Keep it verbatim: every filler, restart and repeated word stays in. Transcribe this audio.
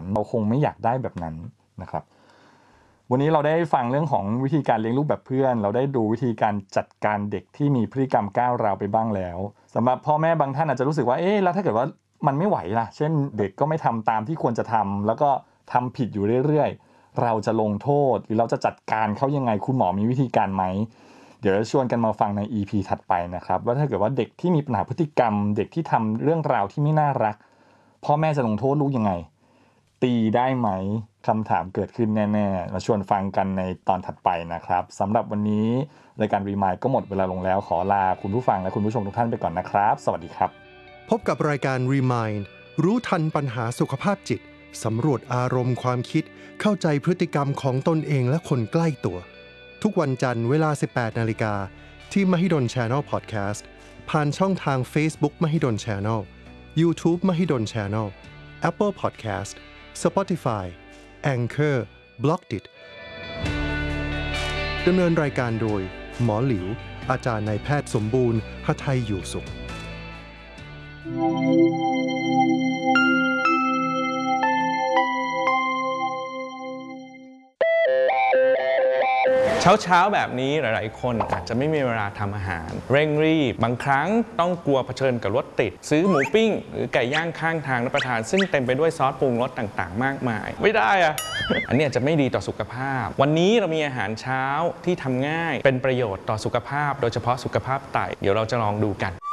เราคงไม่อยากได้แบบนั้นนะครับวันนี้เราได้ฟังเรื่องของวิธีการเลี้ยงลูกแบบเพื่อนเราได้ดูวิธีการจัดการเด็กที่มีพฤติกรรมก้าวร้าวไปบ้างแล้วสำหรับพ่อแม่บางท่านอาจจะรู้สึกว่าเอ๊ะแล้วถ้าเกิดว่ามันไม่ไหวล่ะเช่นเด็กก็ไม่ทำตามที่ควรจะทำแล้วก็ทำผิดอยู่เรื่อยๆเราจะลงโทษหรือเราจะจัดการเขายังไงคุณหมอมีวิธีการไหมเดี๋ยวชวนกันมาฟังใน อี พี ถัดไปนะครับว่าถ้าเกิดว่าเด็กที่มีปัญหาพฤติกรรมเด็กที่ทำเรื่องราวที่ไม่น่ารักพ่อแม่จะลงโทษลูกยังไงตีได้ไหมคำถามเกิดขึ้นแน่ๆมาชวนฟังกันในตอนถัดไปนะครับสำหรับวันนี้รายการ Remind ก็หมดเวลาลงแล้วขอลาคุณผู้ฟังและคุณผู้ชมทุกท่านไปก่อนนะครับสวัสดีครับพบกับรายการ Remind รู้ทันปัญหาสุขภาพจิตสำรวจอารมณ์ความคิดเข้าใจพฤติกรรมของตนเองและคนใกล้ตัวทุกวันจันทร์เวลา สิบแปดนาฬิกา ที่ Mahidol Channel Podcast ผ่านช่องทาง Facebook Mahidol Channel YouTube Mahidol Channel Apple Podcast Spotify Anchor Blockdit ดำเนินรายการโดยหมอหลิวอาจารย์นายแพทย์สมบูรณ์หทัยอยู่สุขเช้าเช้าแบบนี้หลายๆคนอาจจะไม่มีเวลาทำอาหารเร่งรีบบางครั้งต้องกลัวเผชิญกับรถติดซื้อหมูปิ้งหรือไก่ย่างข้างทางรับประทานซึ่งเต็มไปด้วยซอสปรุงรสต่างๆมากมายไม่ได้อะ อันนี้อาจจะไม่ดีต่อสุขภาพวันนี้เรามีอาหารเช้าที่ทำง่ายเป็นประโยชน์ต่อสุขภาพโดยเฉพาะสุขภาพไตเดี๋ยวเราจะลองดูกัน